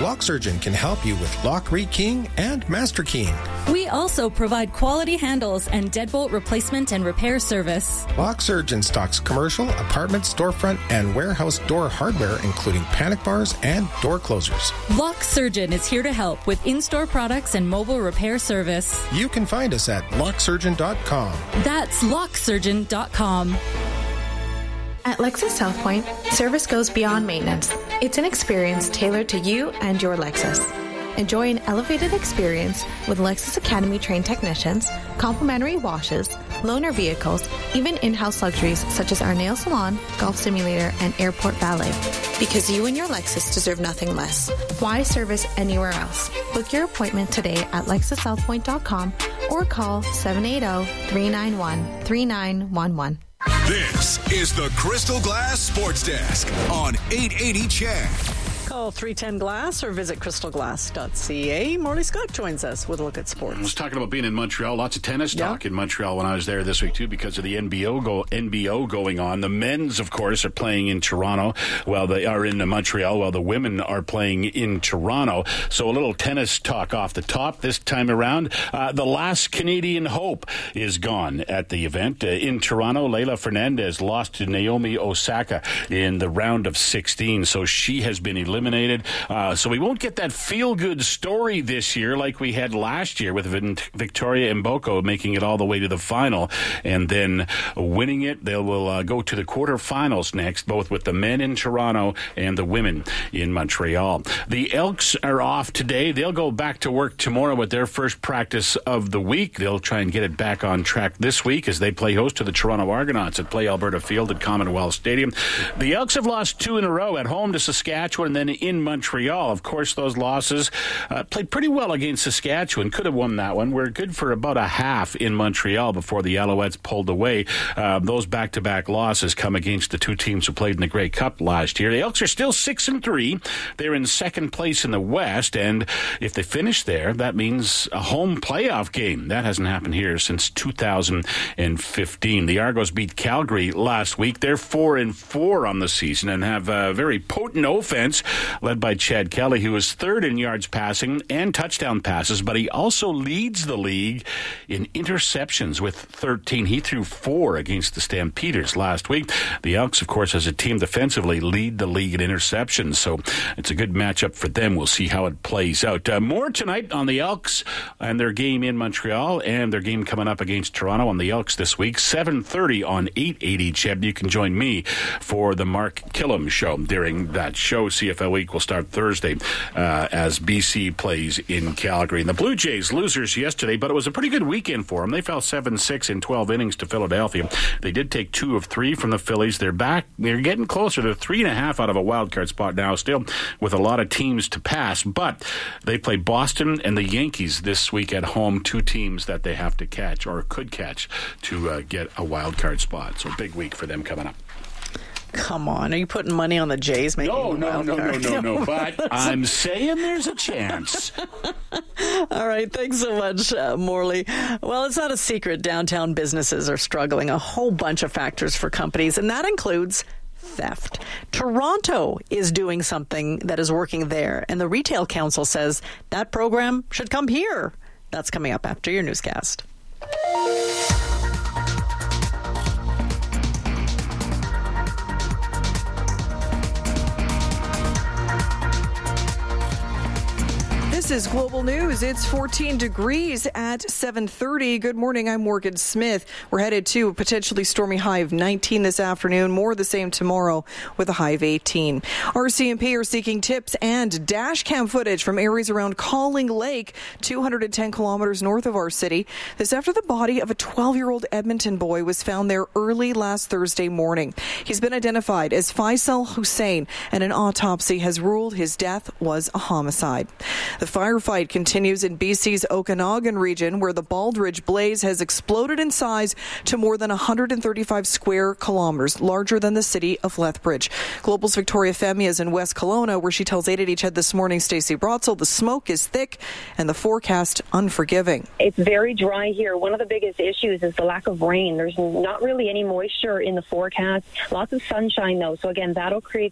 LockSurgeon can help you with lock rekeying and master keying. We also provide quality handles and deadbolt replacement and repair service. LockSurgeon stocks commercial, apartment, storefront, and warehouse door hardware, including panic bars and door closers. LockSurgeon is here to help with in-store products and mobile repair service. You can find us at LockSurgeon.com. That's LockSurgeon.com. At Lexus South Point, service goes beyond maintenance. It's an experience tailored to you and your Lexus. Enjoy an elevated experience with Lexus Academy trained technicians, complimentary washes, loaner vehicles, even in-house luxuries such as our nail salon, golf simulator, and airport valet. Because you and your Lexus deserve nothing less. Why service anywhere else? Book your appointment today at LexusSouthPoint.com or call 780-391-3911. This is the Crystal Glass Sports Desk on 880 CHED. Call 310-GLASS or visit crystalglass.ca. Morley Scott joins us with a look at sports. I was talking about being in Montreal. Lots of tennis talk in Montreal when I was there this week, too, because of the NBO going on. The men's, of course, are playing in Toronto while they are in Montreal, while the women are playing in Toronto. So a little tennis talk off the top this time around. The last Canadian hope is gone at the event. In Toronto, Leylah Fernandez lost to Naomi Osaka in the round of 16, so she has been eliminated. So we won't get that feel-good story this year like we had last year with Victoria Mboko making it all the way to the final and then winning it. They will go to the quarterfinals next, both with the men in Toronto and the women in Montreal. The Elks are off today. They'll go back to work tomorrow with their first practice of the week. They'll try and get it back on track this week as they play host to the Toronto Argonauts at Play Alberta Field at Commonwealth Stadium. The Elks have lost 2 in a row at home to Saskatchewan and then in Montreal. Of course, those losses played pretty well against Saskatchewan. Could have won that one. We're good for about a half in Montreal before the Alouettes pulled away. Those back-to-back losses come against the two teams who played in the Grey Cup last year. The Elks are still 6-3. They're in second place in the West, and if they finish there, that means a home playoff game. That hasn't happened here since 2015. The Argos beat Calgary last week. They're 4-4 on the season and have a very potent offense led by Chad Kelly, who is third in yards passing and touchdown passes, but he also leads the league in interceptions with 13. He threw 4 against the Stampeders last week. The Elks, of course, as a team defensively, lead the league in interceptions, so it's a good matchup for them. We'll see how it plays out. More tonight on the Elks and their game in Montreal and their game coming up against Toronto on the Elks this week, 7:30 on 880 CHED. You can join me for the Mark Killam Show during that show. CFL Week will start Thursday as BC plays in Calgary. And the Blue Jays, losers yesterday, but it was a pretty good weekend for them. They fell 7-6 in 12 innings to Philadelphia. They did take 2 of 3 from the Phillies. They're back. They're getting closer. They're 3.5 out of a wild card spot now, still with a lot of teams to pass. But they play Boston and the Yankees this week at home, 2 teams that they have to catch or could catch to get a wild card spot. So big week for them coming up. Come on, are you putting money on the Jays? No. But I'm saying there's a chance. All right, thanks so much, Morley. Well, it's not a secret downtown businesses are struggling. A whole bunch of factors for companies, and that includes theft. Toronto is doing something that is working there, and the Retail Council says that program should come here. That's coming up after your newscast. This is Global News. It's 14 degrees at 7:30. Good morning. I'm Morgan Smith. We're headed to a potentially stormy high of 19 this afternoon. More the same tomorrow with a high of 18. RCMP are seeking tips and dash cam footage from areas around Calling Lake, 210 kilometers north of our city. This after the body of a 12-year-old Edmonton boy was found there early last Thursday morning. He's been identified as Faisal Hussein, and an autopsy has ruled his death was a homicide. The firefight continues in BC's Okanagan region, where the Baldridge blaze has exploded in size to more than 135 square kilometers, larger than the city of Lethbridge. Global's Victoria Femi is in West Kelowna, where she tells 880 CHED this morning, Stacey Brotzel, the smoke is thick and the forecast unforgiving. It's very dry here. One of the biggest issues is the lack of rain. There's not really any moisture in the forecast. Lots of sunshine, though. So, again, that'll create